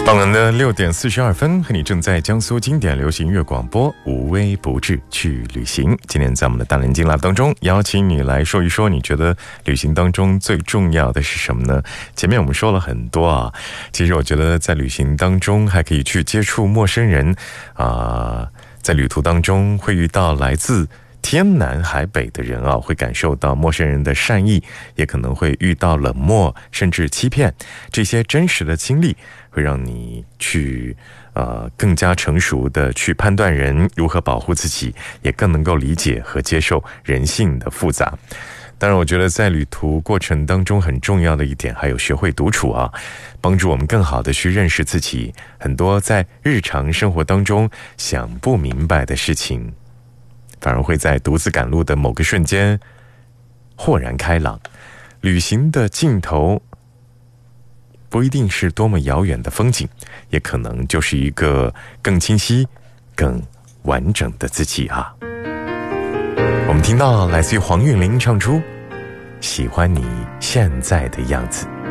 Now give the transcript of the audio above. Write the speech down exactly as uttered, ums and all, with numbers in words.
傍晚的六点四十二分，和你正在江苏经典流行音乐广播，无微不至去旅行。今天在我们的大连金 Live 当中，邀请你来说一说，你觉得旅行当中最重要的是什么呢？前面我们说了很多啊，其实我觉得在旅行当中还可以去接触陌生人啊、呃，在旅途当中会遇到来自天南海北的人啊，会感受到陌生人的善意，也可能会遇到冷漠甚至欺骗，这些真实的经历会让你去呃更加成熟的去判断人如何保护自己，也更能够理解和接受人性的复杂。当然我觉得在旅途过程当中很重要的一点还有学会独处啊，帮助我们更好的去认识自己，很多在日常生活当中想不明白的事情，反而会在独自赶路的某个瞬间豁然开朗。旅行的尽头不一定是多么遥远的风景，也可能就是一个更清晰更完整的自己啊。我们听到来自于黄韵玲唱出喜欢你现在的样子。